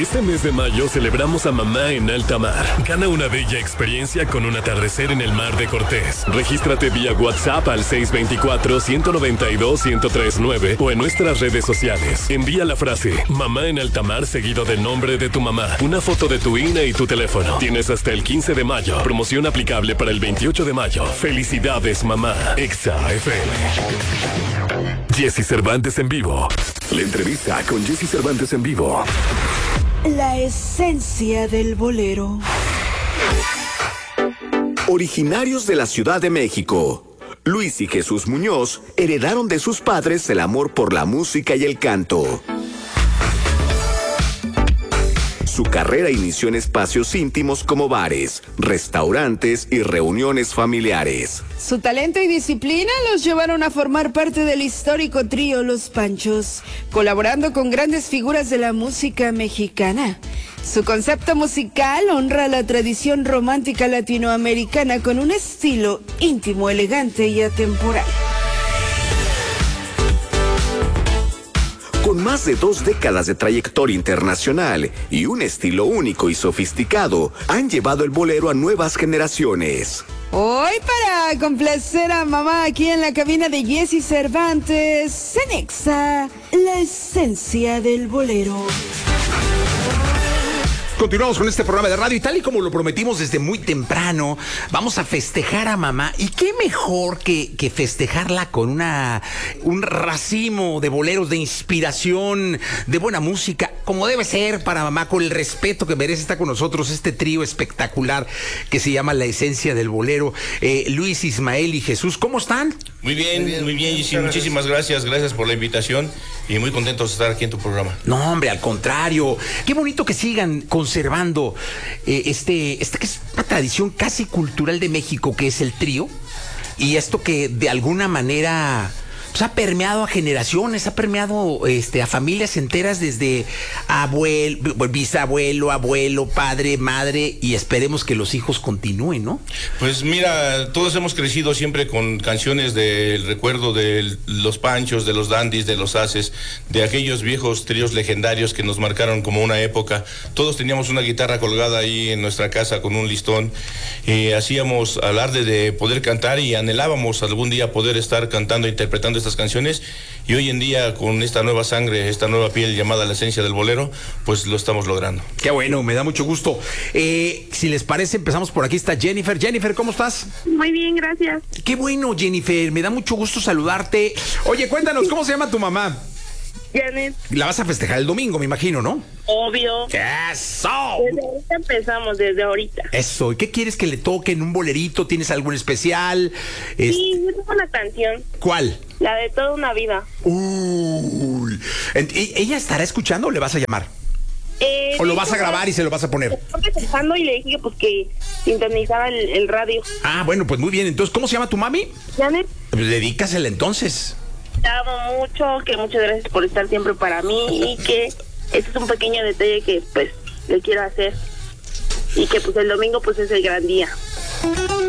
Este mes de mayo celebramos a mamá en alta mar. Gana una bella experiencia con un atardecer en el mar de Cortés. Regístrate vía WhatsApp al 624-192-1039 o en nuestras redes sociales. Envía la frase mamá en alta mar seguido del nombre de tu mamá, una foto de tu INE y tu teléfono. Tienes hasta el 15 de mayo. Promoción aplicable para el 28 de mayo. Felicidades, mamá. Exa FM. Jesse Cervantes en vivo. La entrevista con Jesse Cervantes en vivo. La esencia del bolero. Originarios de la Ciudad de México, Luis y Jesús Muñoz heredaron de sus padres el amor por la música y el canto. Su carrera inició en espacios íntimos como bares, restaurantes y reuniones familiares. Su talento y disciplina los llevaron a formar parte del histórico trío Los Panchos, colaborando con grandes figuras de la música mexicana. Su concepto musical honra la tradición romántica latinoamericana con un estilo íntimo, elegante y atemporal. Con más de 2 décadas de trayectoria internacional y un estilo único y sofisticado, han llevado el bolero a nuevas generaciones. Hoy para complacer a mamá aquí en la cabina de Jesse Cervantes, en Exa, la esencia del bolero. Continuamos con este programa de radio y tal y como lo prometimos desde muy temprano, vamos a festejar a mamá. Y qué mejor que festejarla con un racimo de boleros de inspiración, de buena música, como debe ser para mamá, con el respeto que merece. Está con nosotros este trío espectacular que se llama La Esencia del Bolero. Luis, Ismael y Jesús, ¿cómo están? Muy bien, Jessy, muchísimas gracias por la invitación y muy contentos de estar aquí en tu programa. No, hombre, al contrario, qué bonito que sigan conservando este que es una tradición casi cultural de México, que es el trío, y esto que de alguna manera pues ha permeado a generaciones, ha permeado a familias enteras desde bisabuelo, abuelo, padre, madre, y esperemos que los hijos continúen, ¿no? Pues mira, todos hemos crecido siempre con canciones del recuerdo de los Panchos, de los Dandis, de los Haces, de aquellos viejos tríos legendarios que nos marcaron como una época. Todos teníamos una guitarra colgada ahí en nuestra casa con un listón, hacíamos alarde de poder cantar y anhelábamos algún día poder estar cantando, interpretando estas canciones, y hoy en día con esta nueva sangre, esta nueva piel llamada La Esencia del Bolero, pues lo estamos logrando. Qué bueno, me da mucho gusto. Si les parece, empezamos por aquí. Está Jennifer. Jennifer, ¿cómo estás? Muy bien, gracias. Qué bueno, Jennifer, me da mucho gusto saludarte. Oye, cuéntanos, ¿cómo se llama tu mamá? Janet. La vas a festejar el domingo, me imagino, ¿no? Obvio. ¡Eso! Desde ahorita empezamos, desde ahorita. Eso. ¿Y qué quieres que le toquen? ¿Un bolerito? ¿Tienes algo en especial? Sí, yo tengo una canción. ¿Cuál? La de Toda una Vida. Uy. ¿Ella estará escuchando o le vas a llamar? ¿O lo vas a grabar y se lo vas a poner? Estoy pensando y le dije pues que sintonizara el radio. Ah, bueno, pues muy bien. Entonces, ¿cómo se llama tu mami? Janet. Pues dedícasela entonces. Te amo mucho, que muchas gracias por estar siempre para mí y que este es un pequeño detalle que pues le quiero hacer y que pues el domingo pues es el gran día.